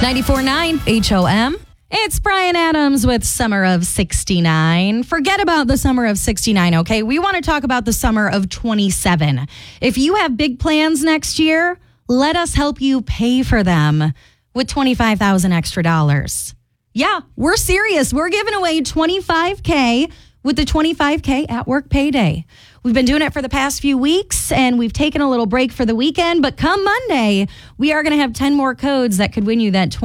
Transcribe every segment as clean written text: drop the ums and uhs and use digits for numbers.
94.9 HOM. It's Brian Adams with Summer of 69. Forget about the summer of 69, okay? We want to talk about the summer of 27. If you have big plans next year, let us help you pay for them with $25,000 extra dollars. Yeah, we're serious. We're giving away $25K with the $25K at work payday. We've been doing it for the past few weeks, and we've taken a little break for the weekend. But come Monday, we are going to have 10 more codes that could win you that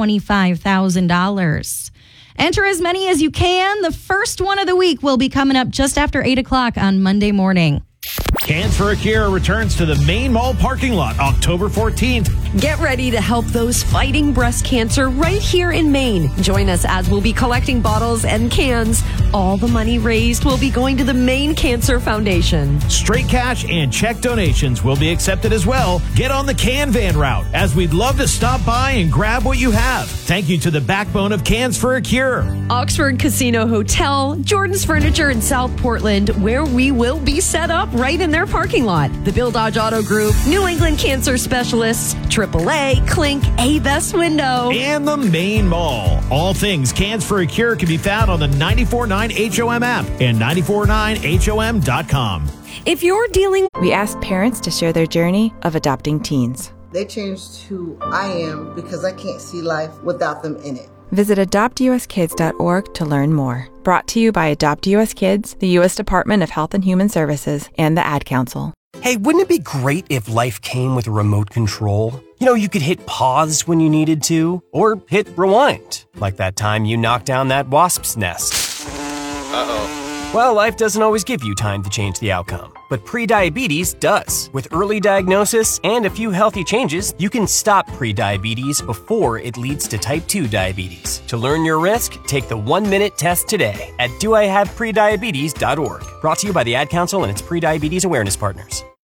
$25,000. Enter as many as you can. The first one of the week will be coming up just after 8 o'clock on Monday morning. Cans for a Cure returns to the main mall parking lot October 14th. Get ready to help those fighting breast cancer right here in Maine. Join us as we'll be collecting bottles and cans. All the money raised will be going to the Maine Cancer Foundation. Straight cash and check donations will be accepted as well. Get on the can van route, as we'd love to stop by and grab what you have. Thank you to the backbone of Cans for a Cure. Oxford Casino Hotel, Jordan's Furniture in South Portland, where we will be set up right in their parking lot. The Bill Dodge Auto Group, New England Cancer Specialists, AAA, Clink, A-Best Window, and the main mall. All things Cans for a Cure can be found on the 94.9 HOM app and 94.9HOM.com. If you're dealing... We asked parents to share their journey of adopting teens. They changed who I am because I can't see life without them in it. Visit adoptuskids.org to learn more. Brought to you by Adopt US Kids, the U.S. Department of Health and Human Services, and the Ad Council. Hey, wouldn't it be great if life came with a remote control? You know, you could hit pause when you needed to, or hit rewind, like that time you knocked down that wasp's nest. Uh-oh. Well, life doesn't always give you time to change the outcome, but prediabetes does. With early diagnosis and a few healthy changes, you can stop prediabetes before it leads to type 2 diabetes. To learn your risk, take the 1-minute test today at doihaveprediabetes.org. Brought to you by the Ad Council and its prediabetes awareness partners.